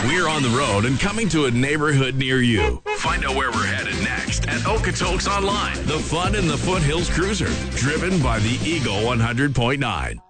We're on the road and coming to a neighborhood near you. Find out where we're headed next at Okotoks Online, the fun in the Foothills Cruiser, driven by the Eagle 100.9.